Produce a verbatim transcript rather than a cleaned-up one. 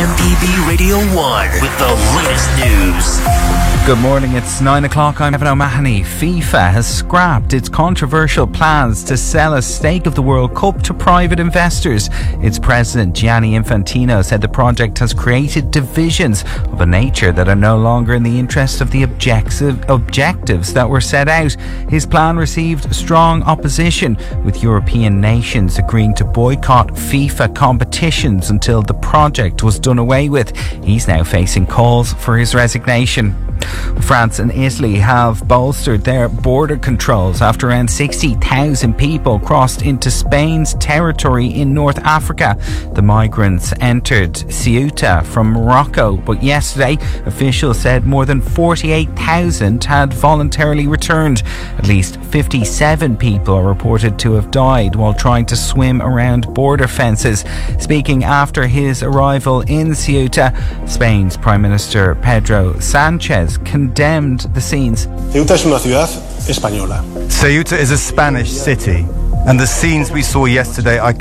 M P B Radio one with the latest news. Good morning, it's nine o'clock. I'm Evan O'Mahony. FIFA has scrapped its controversial plans to sell a stake of the World Cup to private investors. Its president, Gianni Infantino, said the project has created divisions of a nature that are no longer in the interest of the objective objectives that were set out. His plan received strong opposition, with European nations agreeing to boycott FIFA competitions until the project was done away with. He's now facing calls for his resignation. France and Italy have bolstered their border controls after around sixty thousand people crossed into Spain's territory in North Africa. The migrants entered Ceuta from Morocco, but yesterday officials said more than forty-eight thousand had voluntarily returned. At least fifty-seven people are reported to have died while trying to swim around border fences. Speaking after his arrival in Ceuta, Spain's Prime Minister Pedro Sanchez condemned the scenes. Ceuta es una ciudad española. Ceuta is a Spanish city, and the scenes we saw yesterday are